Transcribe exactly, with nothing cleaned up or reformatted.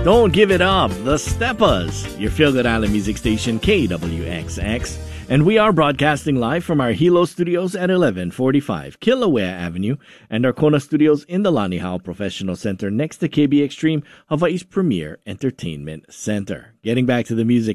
Don't give it up, the Steppers, your feel-good island music station K W X X. And we are broadcasting live from our Hilo studios at eleven forty-five Kilauea Avenue and our Kona studios in the Lani Hao Professional Center next to K B Extreme, Hawaii's premier entertainment center. Getting back to the music,